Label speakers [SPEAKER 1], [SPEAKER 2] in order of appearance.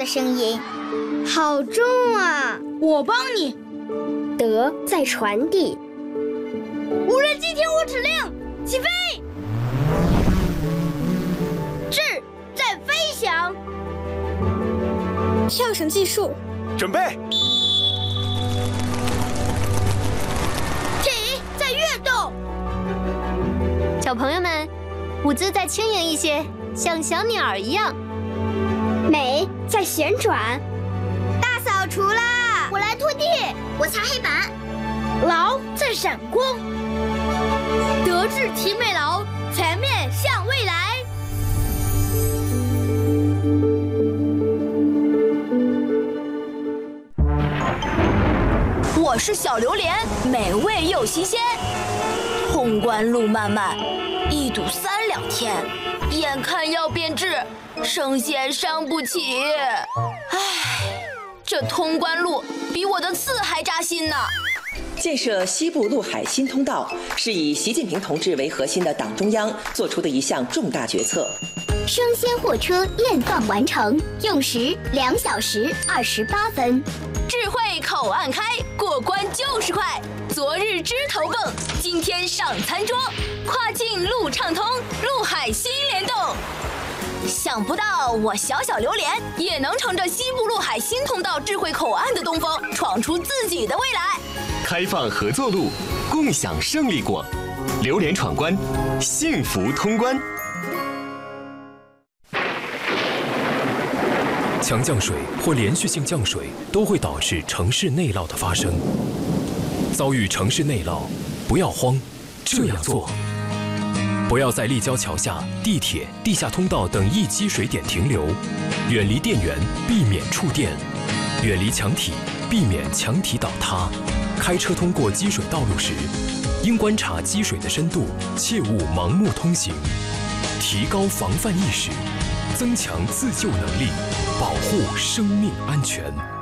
[SPEAKER 1] 的声音，好重啊！
[SPEAKER 2] 我帮你。
[SPEAKER 3] 德在传递。
[SPEAKER 2] 无人机听我指令，起飞！智在飞翔。
[SPEAKER 3] 跳绳计数，
[SPEAKER 4] 准备。
[SPEAKER 2] 体在跃动。
[SPEAKER 5] 小朋友们，舞姿再轻盈一些，像小鸟一样。
[SPEAKER 3] 美在旋转。
[SPEAKER 1] 大扫除啦！
[SPEAKER 2] 我来拖地，
[SPEAKER 1] 我擦黑板。
[SPEAKER 2] 劳在闪光。德智体美劳，全面向未来。
[SPEAKER 6] 我是小榴莲，美味又新鲜。通关路漫漫，一堵3两天，眼看要变质，生鲜伤不起。唉，这通关路比我的刺还扎心呢。
[SPEAKER 7] 建设西部陆海新通道是以习近平同志为核心的党中央做出的一项重大决策。
[SPEAKER 8] 生鲜货车验放完成，用时2小时28分。
[SPEAKER 6] 智慧口岸开，过关就是快。昨日枝头蹦，今天上餐桌。跨境路畅通，陆海新联动。想不到我小榴莲也能乘着西部陆海新通道智慧口岸的东风，闯出自己的未来。
[SPEAKER 9] 开放合作路，共享胜利果。榴莲闯关，幸福通关。
[SPEAKER 10] 强降水或连续性降水都会导致城市内涝的发生。遭遇城市内涝，不要慌，这样做：不要在立交桥下、地铁、地下通道等易积水点停留，远离电源，避免触电；远离墙体，避免墙体倒塌。开车通过积水道路时，应观察积水的深度，切勿盲目通行。提高防范意识，增强自救能力，保护生命安全。